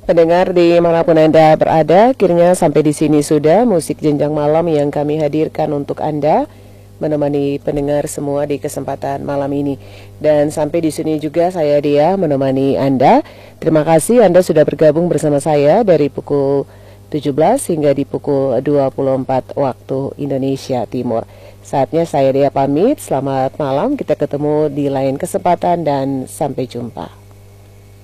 Pendengar dimanapun Anda berada, akhirnya sampai di sini sudah musik jenjang malam yang kami hadirkan untuk Anda, menemani pendengar semua di kesempatan malam ini. Dan sampai di sini juga saya Dia menemani Anda. Terima kasih Anda sudah bergabung bersama saya dari pukul 17 hingga di pukul 24 waktu Indonesia Timur. Saatnya saya Dia pamit, selamat malam, kita ketemu di lain kesempatan dan sampai jumpa.